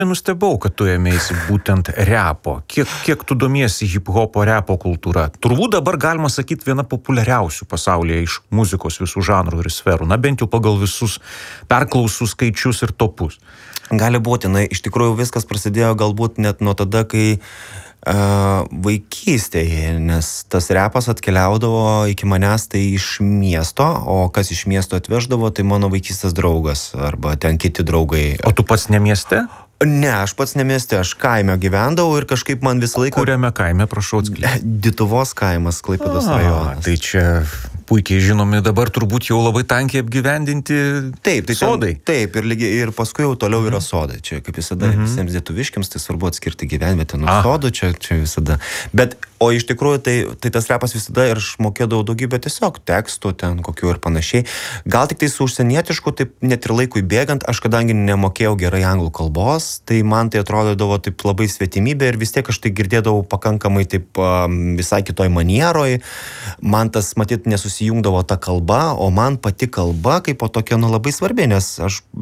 Nustebau, kad tu ėmėsi būtent repo. Kiek tu domiesi hip-hopo repo kultūra? Turbūt dabar galima sakyti viena populiariausių pasaulyje iš muzikos visų žanrų ir sferų. Na bent jau pagal visus perklausų skaičius ir topus. Gali būti, iš tikrųjų viskas prasidėjo galbūt net nuo tada, kai vaikystėje, nes tas repas atkeliaudavo iki manęs tai iš miesto, o kas iš miesto atveždavo, tai mano vaikystės draugas arba ten kiti draugai. O tu pats ne mieste? Ne, aš pats ne mieste, aš kaime gyvendavau ir kažkaip man visą laiką... Kuriame kaime, prašau atskleisti? Dituvos kaimas, Klaipėdos rajonas. Tai čia puikiai žinomi dabar turbūt jau labai tankiai apgyvendinti sodai. Taip, ir paskui jau toliau yra sodai. Čia kaip visada visiems lietuviškiams tai svarbu atskirti gyvenvietę nuo sodų, čia visada. Bet, o iš tikrųjų tai tas repas visada ir aš mokėdavau daugybę tiesiog tekstų ten kokių ir panašiai. Gal tik tai su užsienietišku, taip net ir laikui bėgant, aš kadangi nemokėjau gerai anglų kalbos, tai man tai atrodydavo taip labai svetimybė ir vis tiek aš tai girdėdavau pakankamai taip visai kitoj manieroj. Man tas matyt nesusijungdavo ta kalba, o man pati kalba kaip po tokia labai svarbi, nes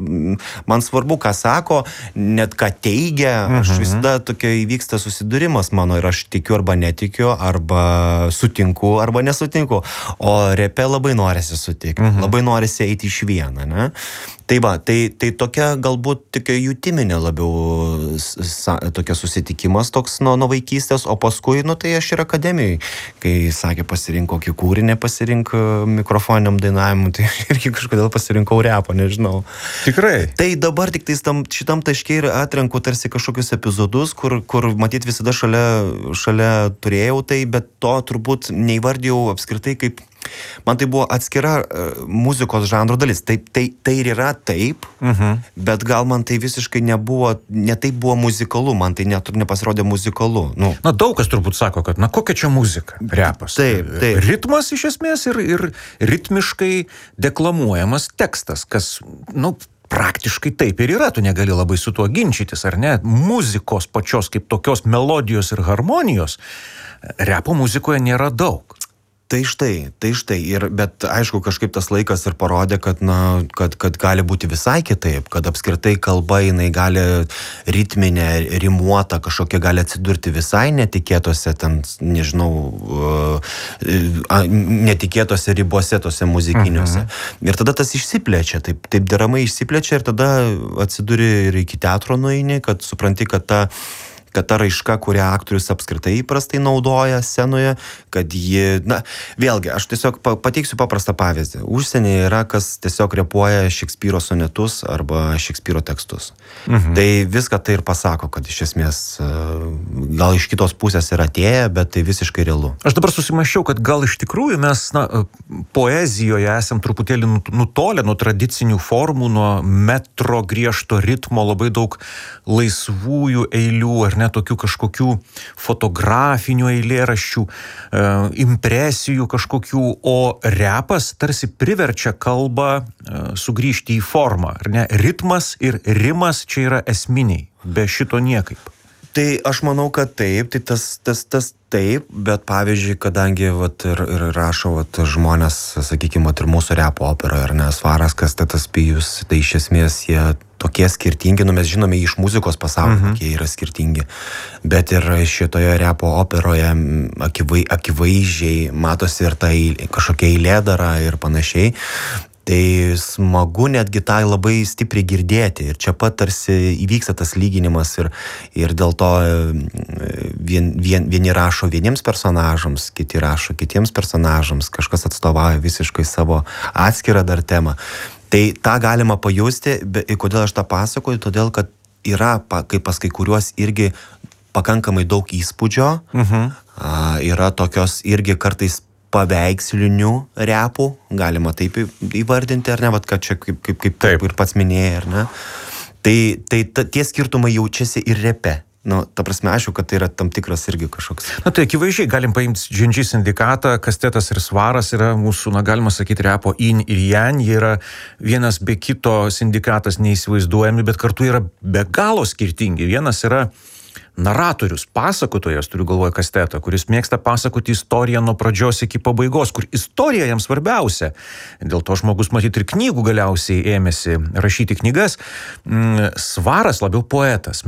man svarbu, ką sako, net ką teigia, aš visada tokia įvyksta susidūrimas mano ir aš tikiu arba netikiu, arba sutinku, arba nesutinku. O repe labai norisi sutikti, labai norisi eiti iš vieną, ne? Tai va, tai tokia galbūt tokia jutiminė labiau tokia susitikimas toks nuo vaikystės, o paskui, tai aš ir akademijai, kai sakė pasirink kokį kūrinį, pasirink mikrofoniniam dainavimui, tai irgi kažkodėl pasirinkau repą, nežinau. Tikrai. Tai dabar tik šitam taške ir atrenku tarsi kažkokius epizodus, kur matyt visada šalia turėjau tai, bet to turbūt neįvardėjau apskritai kaip man tai buvo atskira muzikos žanro dalis. Tai ir yra taip, bet gal man tai visiškai nebuvo, ne taip buvo muzikalu, man tai nepasirodė muzikalu. Na, daug kas turbūt sako, kad, kokia čia muzika, repas. Taip. Ritmas iš esmės ir ritmiškai deklamuojamas tekstas, kas, praktiškai taip ir yra, tu negali labai su tuo ginčytis, ar ne? Muzikos pačios kaip tokios melodijos ir harmonijos repo muzikoje nėra daug. Tai štai, bet aišku kažkaip tas laikas ir parodė, kad gali būti visai kitaip, kad apskritai kalba jinai gali ritminė, rimuota, kažkokia gali atsidurti visai netikėtose, ten, nežinau, netikėtose ribose tose muzikiniuose. Ir tada tas išsiplečia, taip deramai išsiplečia ir tada atsiduri ir iki teatro nueini, kad supranti, kad ta raiška, kurią aktorius apskritai įprastai naudoja scenoje, kad ji, vėlgi, aš tiesiog pateiksiu paprastą pavyzdį. Užsienyje yra, kas tiesiog repuoja Šekspyro sonetus arba Šekspyro tekstus. Tai viską tai ir pasako, kad iš esmės gal iš kitos pusės yra atėję, bet tai visiškai realu. Aš dabar susimąsčiau, kad gal iš tikrųjų mes poezijoje esam truputėlį nutolę nuo tradicinių formų, nuo metro griežto ritmo, labai daug laisvųjų eilių, ar ne, tokių kažkokių fotografinių eilėraščių, impresijų kažkokių, o repas tarsi priverčia kalbą sugrįžti į formą, ar ne? Ritmas ir rimas čia yra esminiai, be šito niekaip. Tai aš manau, kad taip, tai tas taip, bet pavyzdžiui, kadangi ir rašo žmonės, sakykime, ir mūsų repo operoje, ar ne, Svaras, Kastetas, Pijus, tai iš esmės jie tokie skirtingi, mes žinome iš muzikos pasaulio, kokie yra skirtingi, bet ir šitoje repo operoje akivaizdžiai matosi ir ta kažkokia eilėdara ir panašiai. Tai smagu netgi tai labai stipriai girdėti ir čia pat tarsi įvyksta tas lyginimas ir dėl to vieni rašo vieniems personažams, kiti rašo kitiems personažams, kažkas atstovauja visiškai savo atskirą dar temą. Tai tą galima pajusti, bet kodėl aš tą pasakoju, todėl kad yra, kaip pas kai kuriuos irgi pakankamai daug įspūdžio, yra tokios irgi kartais paveikslinių repų, galima taip įvardinti, ar ne, kad čia kaip ir pats minėjai, ar ne. Tai tie skirtumai jaučiasi ir repe. Ta prasme, aišku, kad tai yra tam tikras irgi kažkoks. Tai akivaizdžiai galim paimti Džindži sindikatą, Kastetas ir Svaras yra mūsų, galima sakyti, repo in ir jan, jie yra vienas be kito sindikatas neįsivaizduojami, bet kartu yra be galo skirtingi. Vienas yra naratorius, pasakotojas, turiu galvoje Kastetą, kuris mėgsta pasakoti istoriją nuo pradžios iki pabaigos, kur istorija jam svarbiausia. Dėl to žmogus matyt ir knygų galiausiai ėmėsi rašyti knygas. Svaras labiau poetas.